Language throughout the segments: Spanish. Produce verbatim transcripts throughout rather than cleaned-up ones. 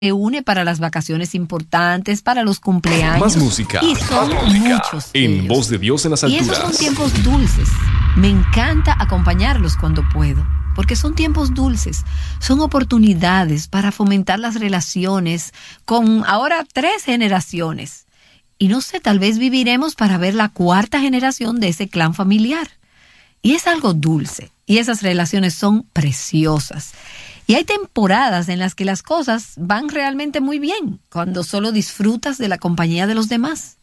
reúne para las vacaciones importantes, para los cumpleaños. Más música. Y son Más música. muchos En ellos. Voz de Dios en las Y alturas. esos son tiempos dulces. Me encanta acompañarlos cuando puedo, porque son tiempos dulces. Son oportunidades para fomentar las relaciones con ahora tres generaciones. Y no sé, tal vez viviremos para ver la cuarta generación de ese clan familiar. Y es algo dulce. Y esas relaciones son preciosas. Y hay temporadas en las que las cosas van realmente muy bien, cuando solo disfrutas de la compañía de los demás.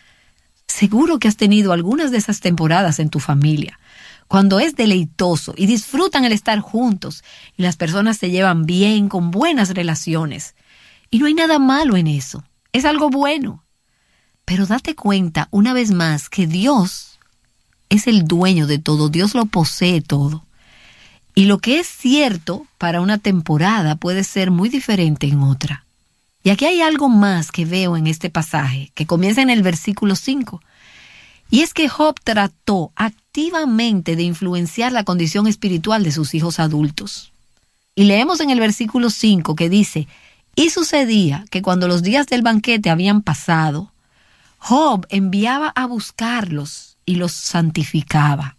Seguro que has tenido algunas de esas temporadas en tu familia, cuando es deleitoso y disfrutan el estar juntos y las personas se llevan bien, con buenas relaciones. Y no hay nada malo en eso, es algo bueno. Pero date cuenta una vez más que Dios es el dueño de todo, Dios lo posee todo. Y lo que es cierto para una temporada puede ser muy diferente en otra. Y aquí hay algo más que veo en este pasaje, que comienza en el versículo cinco. Y es que Job trató activamente de influenciar la condición espiritual de sus hijos adultos. Y leemos en el versículo cinco que dice, y sucedía que cuando los días del banquete habían pasado, Job enviaba a buscarlos y los santificaba.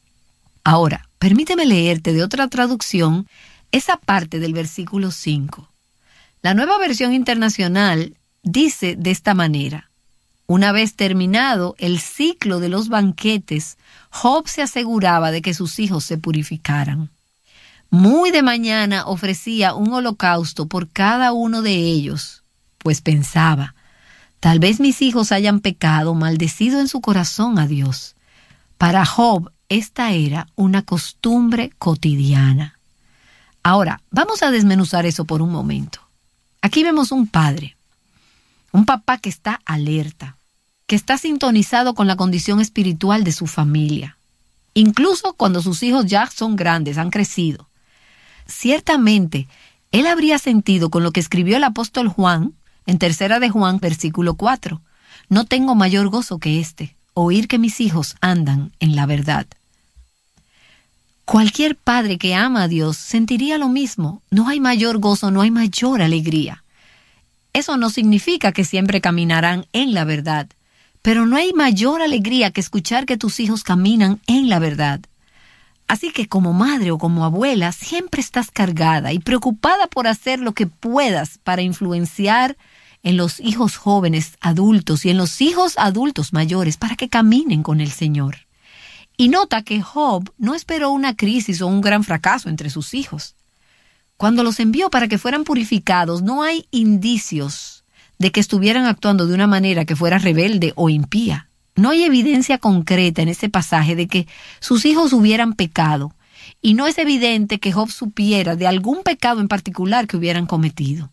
Ahora, permíteme leerte de otra traducción esa parte del versículo cinco. La Nueva Versión Internacional dice de esta manera: una vez terminado el ciclo de los banquetes, Job se aseguraba de que sus hijos se purificaran. Muy de mañana ofrecía un holocausto por cada uno de ellos, pues pensaba, tal vez mis hijos hayan pecado, maldecido en su corazón a Dios. Para Job, esta era una costumbre cotidiana. Ahora, vamos a desmenuzar eso por un momento. Aquí vemos un padre, un papá que está alerta, que está sintonizado con la condición espiritual de su familia, incluso cuando sus hijos ya son grandes, han crecido. Ciertamente, él habría sentido con lo que escribió el apóstol Juan, en Tercera de Juan, versículo cuatro. No tengo mayor gozo que este, oír que mis hijos andan en la verdad. Cualquier padre que ama a Dios sentiría lo mismo. No hay mayor gozo, no hay mayor alegría. Eso no significa que siempre caminarán en la verdad, pero no hay mayor alegría que escuchar que tus hijos caminan en la verdad. Así que como madre o como abuela siempre estás cargada y preocupada por hacer lo que puedas para influenciar en los hijos jóvenes adultos y en los hijos adultos mayores para que caminen con el Señor. Y nota que Job no esperó una crisis o un gran fracaso entre sus hijos. Cuando los envió para que fueran purificados, no hay indicios de que estuvieran actuando de una manera que fuera rebelde o impía. No hay evidencia concreta en ese pasaje de que sus hijos hubieran pecado. Y no es evidente que Job supiera de algún pecado en particular que hubieran cometido.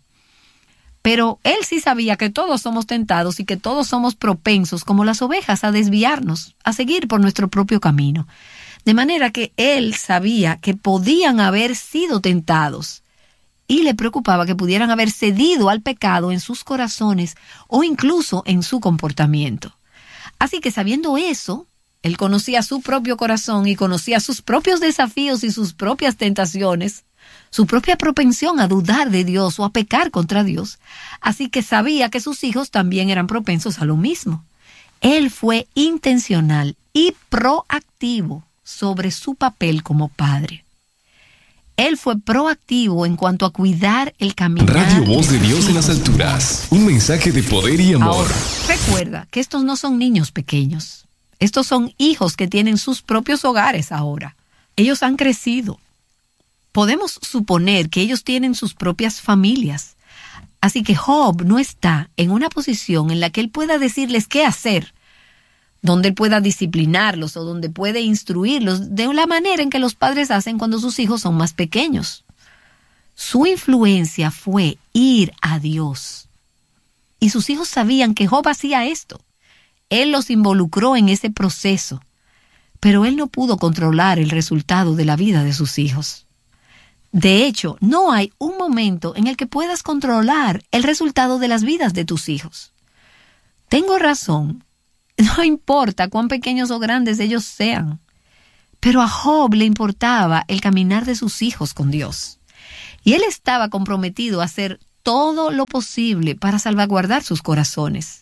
Pero él sí sabía que todos somos tentados y que todos somos propensos, como las ovejas, a desviarnos, a seguir por nuestro propio camino. De manera que él sabía que podían haber sido tentados y le preocupaba que pudieran haber cedido al pecado en sus corazones o incluso en su comportamiento. Así que sabiendo eso, él conocía su propio corazón y conocía sus propios desafíos y sus propias tentaciones, su propia propensión a dudar de Dios o a pecar contra Dios. Así que sabía que sus hijos también eran propensos a lo mismo. Él fue intencional y proactivo sobre su papel como padre. Él fue proactivo en cuanto a cuidar el camino. Radio Voz de Dios en las alturas. Un mensaje de poder y amor. Ahora, recuerda que estos no son niños pequeños. Estos son hijos que tienen sus propios hogares ahora. Ellos han crecido. Podemos suponer que ellos tienen sus propias familias. Así que Job no está en una posición en la que él pueda decirles qué hacer, donde él pueda disciplinarlos o donde puede instruirlos de la manera en que los padres hacen cuando sus hijos son más pequeños. Su influencia fue ir a Dios. Y sus hijos sabían que Job hacía esto. Él los involucró en ese proceso, pero él no pudo controlar el resultado de la vida de sus hijos. De hecho, no hay un momento en el que puedas controlar el resultado de las vidas de tus hijos. Tengo razón. No importa cuán pequeños o grandes ellos sean. Pero a Job le importaba el caminar de sus hijos con Dios. Y él estaba comprometido a hacer todo lo posible para salvaguardar sus corazones.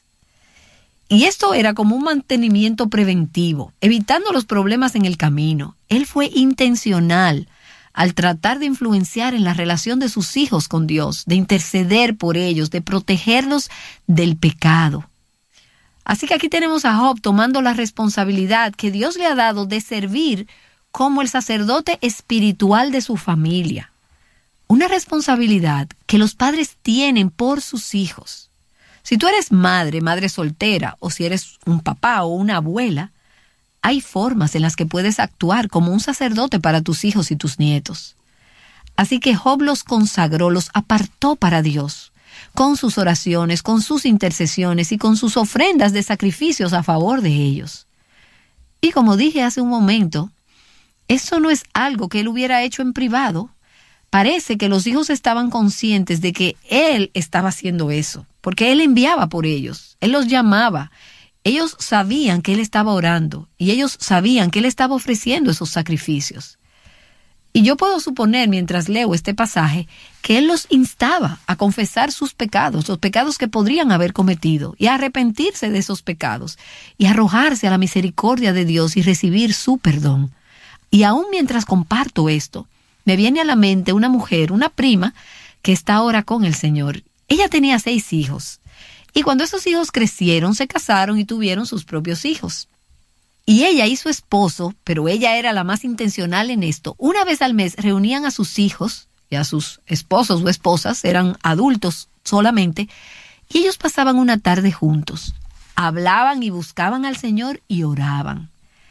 Y esto era como un mantenimiento preventivo, evitando los problemas en el camino. Él fue intencional al tratar de influenciar en la relación de sus hijos con Dios, de interceder por ellos, de protegerlos del pecado. Así que aquí tenemos a Job tomando la responsabilidad que Dios le ha dado de servir como el sacerdote espiritual de su familia. Una responsabilidad que los padres tienen por sus hijos. Si tú eres madre, madre soltera, o si eres un papá o una abuela, hay formas en las que puedes actuar como un sacerdote para tus hijos y tus nietos. Así que Job los consagró, los apartó para Dios, con sus oraciones, con sus intercesiones y con sus ofrendas de sacrificios a favor de ellos. Y como dije hace un momento, eso no es algo que él hubiera hecho en privado. Parece que los hijos estaban conscientes de que él estaba haciendo eso, porque él enviaba por ellos, él los llamaba. Ellos sabían que él estaba orando y ellos sabían que él estaba ofreciendo esos sacrificios. Y yo puedo suponer, mientras leo este pasaje, que él los instaba a confesar sus pecados, los pecados que podrían haber cometido, y a arrepentirse de esos pecados, y arrojarse a la misericordia de Dios y recibir su perdón. Y aún mientras comparto esto, me viene a la mente una mujer, una prima, que está ahora con el Señor. Ella tenía seis hijos. Y cuando esos hijos crecieron, se casaron y tuvieron sus propios hijos. Y ella y su esposo, pero ella era la más intencional en esto, una vez al mes reunían a sus hijos y a sus esposos o esposas, eran adultos solamente, y ellos pasaban una tarde juntos. Hablaban y buscaban al Señor y oraban.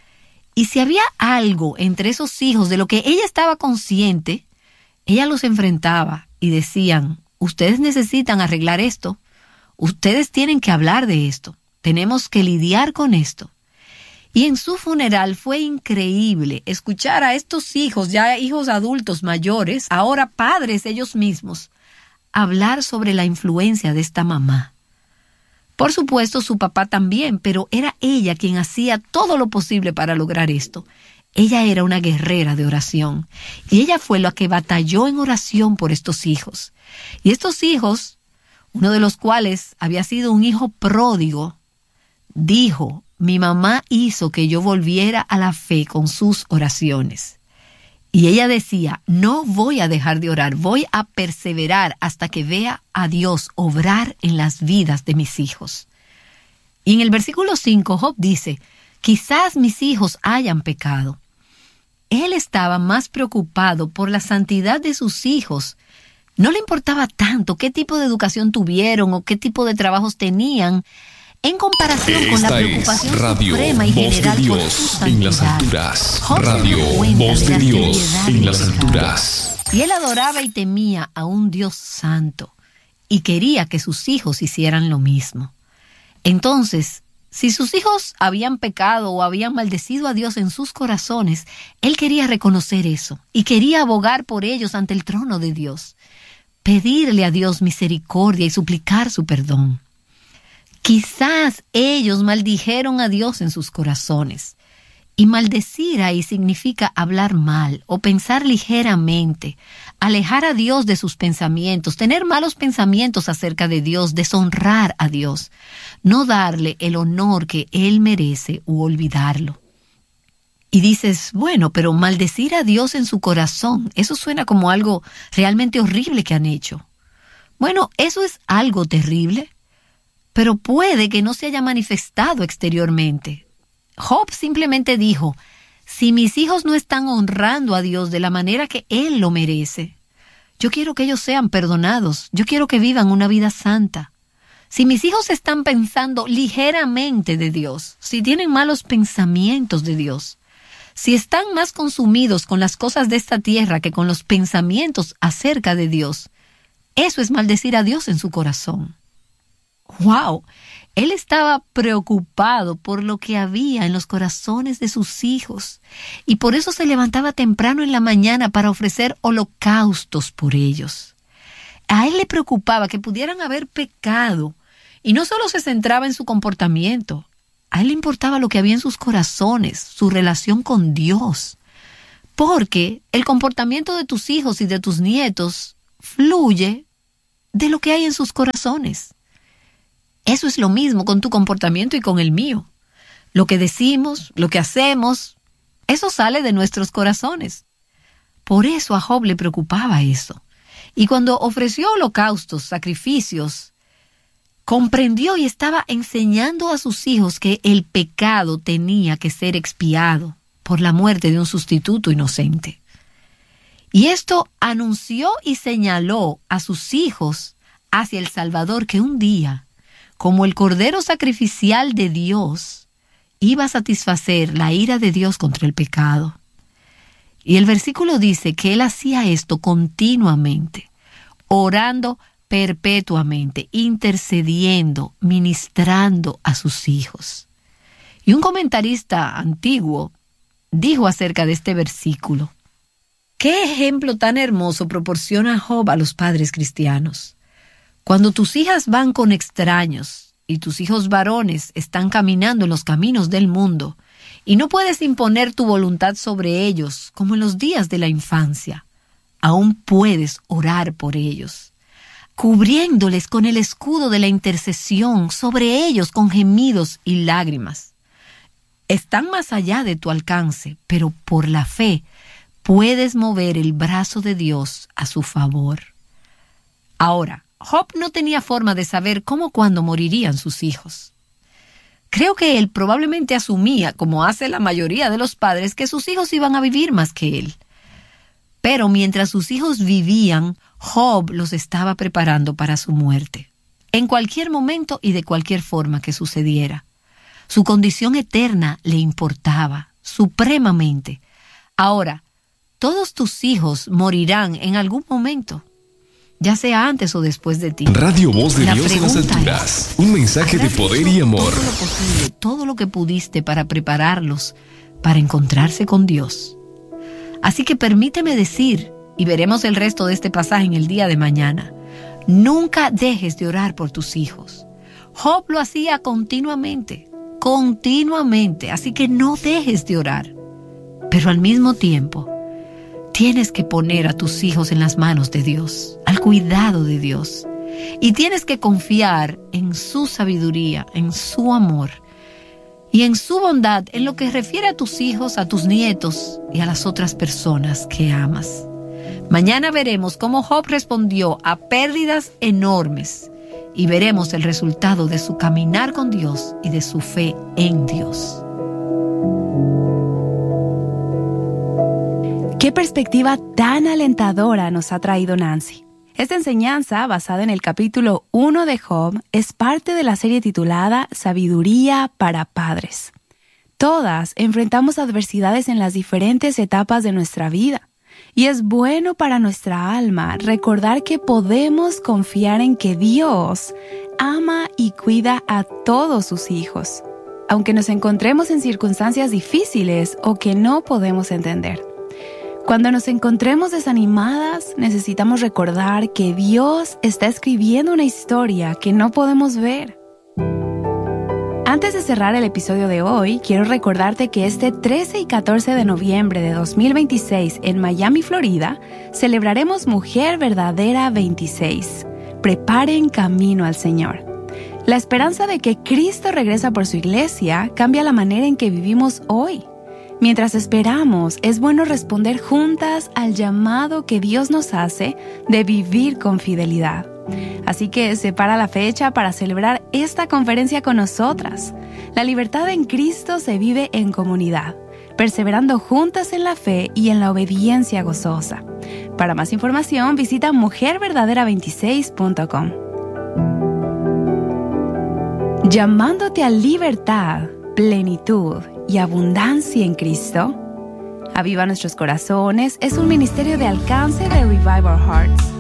Y si había algo entre esos hijos de lo que ella estaba consciente, ella los enfrentaba y decían, ustedes necesitan arreglar esto, ustedes tienen que hablar de esto, tenemos que lidiar con esto. Y en su funeral fue increíble escuchar a estos hijos, ya hijos adultos mayores, ahora padres ellos mismos, hablar sobre la influencia de esta mamá. Por supuesto, su papá también, pero era ella quien hacía todo lo posible para lograr esto. Ella era una guerrera de oración, y ella fue la que batalló en oración por estos hijos. Y estos hijos, uno de los cuales había sido un hijo pródigo, dijo, mi mamá hizo que yo volviera a la fe con sus oraciones. Y ella decía, no voy a dejar de orar, voy a perseverar hasta que vea a Dios obrar en las vidas de mis hijos. Y en el versículo cinco, Job dice, quizás mis hijos hayan pecado. Él estaba más preocupado por la santidad de sus hijos. No le importaba tanto qué tipo de educación tuvieron o qué tipo de trabajos tenían, en comparación Esta con la preocupación es Radio suprema y Voz general de Dios por su en las santidad. alturas. Job se Radio dio cuenta Voz de de la Dios seriedad en del las pecado. alturas. Y él adoraba y temía a un Dios santo y quería que sus hijos hicieran lo mismo. Entonces, si sus hijos habían pecado o habían maldecido a Dios en sus corazones, él quería reconocer eso y quería abogar por ellos ante el trono de Dios, pedirle a Dios misericordia y suplicar su perdón. Quizás ellos maldijeron a Dios en sus corazones. Y maldecir ahí significa hablar mal o pensar ligeramente, alejar a Dios de sus pensamientos, tener malos pensamientos acerca de Dios, deshonrar a Dios, no darle el honor que Él merece u olvidarlo. Y dices, bueno, pero maldecir a Dios en su corazón, eso suena como algo realmente horrible que han hecho. Bueno, eso es algo terrible, pero puede que no se haya manifestado exteriormente. Job simplemente dijo, si mis hijos no están honrando a Dios de la manera que Él lo merece, yo quiero que ellos sean perdonados, yo quiero que vivan una vida santa. Si mis hijos están pensando ligeramente de Dios, si tienen malos pensamientos de Dios, si están más consumidos con las cosas de esta tierra que con los pensamientos acerca de Dios, eso es maldecir a Dios en su corazón. ¡Wow! Él estaba preocupado por lo que había en los corazones de sus hijos y por eso se levantaba temprano en la mañana para ofrecer holocaustos por ellos. A él le preocupaba que pudieran haber pecado y no solo se centraba en su comportamiento, a él le importaba lo que había en sus corazones, su relación con Dios. Porque el comportamiento de tus hijos y de tus nietos fluye de lo que hay en sus corazones. Eso es lo mismo con tu comportamiento y con el mío. Lo que decimos, lo que hacemos, eso sale de nuestros corazones. Por eso a Job le preocupaba eso. Y cuando ofreció holocaustos, sacrificios, comprendió y estaba enseñando a sus hijos que el pecado tenía que ser expiado por la muerte de un sustituto inocente. Y esto anunció y señaló a sus hijos hacia el Salvador que un día, como el Cordero sacrificial de Dios, iba a satisfacer la ira de Dios contra el pecado. Y el versículo dice que él hacía esto continuamente, orando perpetuamente, intercediendo, ministrando a sus hijos. Y un comentarista antiguo dijo acerca de este versículo: ¿qué ejemplo tan hermoso proporciona Job a los padres cristianos? Cuando tus hijas van con extraños y tus hijos varones están caminando en los caminos del mundo y no puedes imponer tu voluntad sobre ellos como en los días de la infancia, aún puedes orar por ellos, cubriéndoles con el escudo de la intercesión sobre ellos con gemidos y lágrimas. Están más allá de tu alcance, pero por la fe puedes mover el brazo de Dios a su favor. Ahora, Job no tenía forma de saber cómo o cuándo morirían sus hijos. Creo que él probablemente asumía, como hace la mayoría de los padres, que sus hijos iban a vivir más que él. Pero mientras sus hijos vivían, Job los estaba preparando para su muerte, en cualquier momento y de cualquier forma que sucediera. Su condición eterna le importaba supremamente. Ahora, todos tus hijos morirán en algún momento, ya sea antes o después de ti. Radio Voz de La Dios en las pregunta alturas. es, Un mensaje de ¿habrás poder hecho y amor. todo lo posible, todo lo que pudiste para prepararlos para encontrarse con Dios? Así que permíteme decir, y veremos el resto de este pasaje en el día de mañana, nunca dejes de orar por tus hijos. Job lo hacía continuamente, continuamente, así que no dejes de orar. Pero al mismo tiempo, tienes que poner a tus hijos en las manos de Dios, al cuidado de Dios. Y tienes que confiar en su sabiduría, en su amor y en su bondad en lo que refiere a tus hijos, a tus nietos y a las otras personas que amas. Mañana veremos cómo Job respondió a pérdidas enormes y veremos el resultado de su caminar con Dios y de su fe en Dios. ¡Qué perspectiva tan alentadora nos ha traído Nancy! Esta enseñanza, basada en el capítulo uno de Job, es parte de la serie titulada Sabiduría para Padres. Todas enfrentamos adversidades en las diferentes etapas de nuestra vida, y es bueno para nuestra alma recordar que podemos confiar en que Dios ama y cuida a todos sus hijos, aunque nos encontremos en circunstancias difíciles o que no podemos entender. Cuando nos encontremos desanimadas, necesitamos recordar que Dios está escribiendo una historia que no podemos ver. Antes de cerrar el episodio de hoy, quiero recordarte que este trece y catorce de noviembre de dos mil veintiséis en Miami, Florida, celebraremos Mujer Verdadera veintiséis. Preparen camino al Señor. La esperanza de que Cristo regresa por su iglesia cambia la manera en que vivimos hoy. Mientras esperamos, es bueno responder juntas al llamado que Dios nos hace de vivir con fidelidad. Así que separa la fecha para celebrar esta conferencia con nosotras. La libertad en Cristo se vive en comunidad, perseverando juntas en la fe y en la obediencia gozosa. Para más información, visita mujer verdadera veintiséis punto com. Llamándote a libertad, plenitud y abundancia en Cristo. Aviva Nuestros Corazones es un ministerio de alcance de Revive Our Hearts.